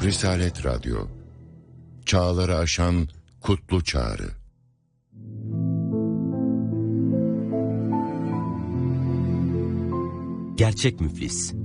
Risalet Radyo, çağları aşan kutlu çağrı. Gerçek müflis.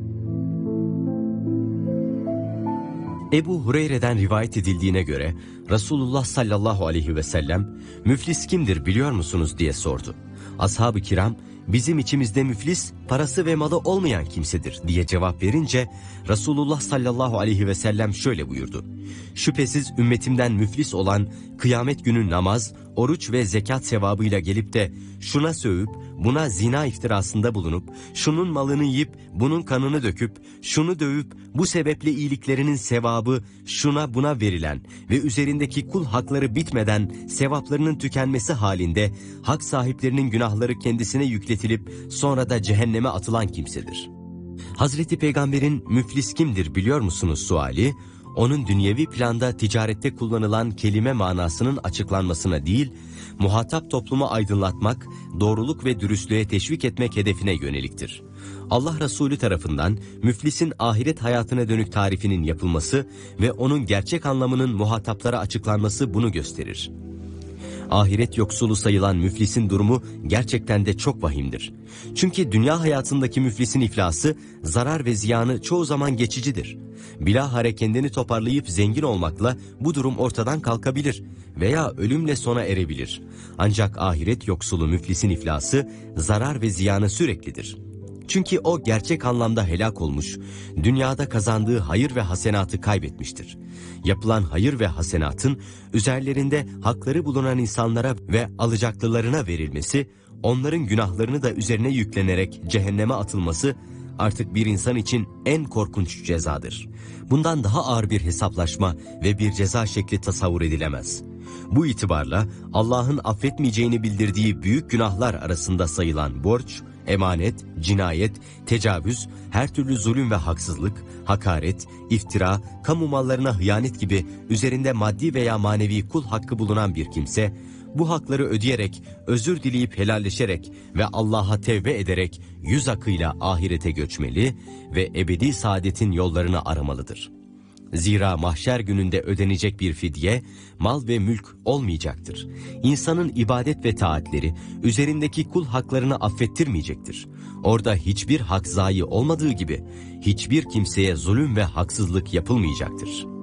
Ebu Hureyre'den rivayet edildiğine göre Resulullah sallallahu aleyhi ve sellem müflis kimdir biliyor musunuz diye sordu. Ashab-ı kiram bizim içimizde müflis parası ve malı olmayan kimsedir diye cevap verince Resulullah sallallahu aleyhi ve sellem şöyle buyurdu. Şüphesiz ümmetimden müflis olan kıyamet günü namaz, oruç ve zekat sevabıyla gelip de şuna sövüp buna zina iftirasında bulunup şunun malını yiyip bunun kanını döküp şunu dövüp bu sebeple iyiliklerinin sevabı şuna buna verilen ve üzerindeki kul hakları bitmeden sevaplarının tükenmesi halinde hak sahiplerinin günahları kendisine yükletilip sonra da cehenneme atılan kimsedir. Hazreti Peygamber'in müflis kimdir biliyor musunuz suali, onun dünyevi planda ticarette kullanılan kelime manasının açıklanmasına değil, muhatap toplumu aydınlatmak, doğruluk ve dürüstlüğe teşvik etmek hedefine yöneliktir. Allah Resulü tarafından müflisin ahiret hayatına dönük tarifinin yapılması ve onun gerçek anlamının muhataplara açıklanması bunu gösterir. Ahiret yoksulu sayılan müflisin durumu gerçekten de çok vahimdir. Çünkü dünya hayatındaki müflisin iflası, zarar ve ziyanı çoğu zaman geçicidir. Bilahare kendini toparlayıp zengin olmakla bu durum ortadan kalkabilir veya ölümle sona erebilir. Ancak ahiret yoksulu müflisin iflası, zarar ve ziyanı süreklidir. Çünkü o gerçek anlamda helak olmuş, dünyada kazandığı hayır ve hasenatı kaybetmiştir. Yapılan hayır ve hasenatın üzerlerinde hakları bulunan insanlara ve alacaklılarına verilmesi, onların günahlarını da üzerine yüklenerek cehenneme atılması artık bir insan için en korkunç cezadır. Bundan daha ağır bir hesaplaşma ve bir ceza şekli tasavvur edilemez. Bu itibarla Allah'ın affetmeyeceğini bildirdiği büyük günahlar arasında sayılan borç, emanet, cinayet, tecavüz, her türlü zulüm ve haksızlık, hakaret, iftira, kamu mallarına hıyanet gibi üzerinde maddi veya manevi kul hakkı bulunan bir kimse, bu hakları ödeyerek, özür dileyip helalleşerek ve Allah'a tevbe ederek yüz akıyla ahirete göçmeli ve ebedi saadetin yollarını aramalıdır. Zira mahşer gününde ödenecek bir fidye, mal ve mülk olmayacaktır. İnsanın ibadet ve taatleri üzerindeki kul haklarını affettirmeyecektir. Orada hiçbir hak zayi olmadığı gibi hiçbir kimseye zulüm ve haksızlık yapılmayacaktır.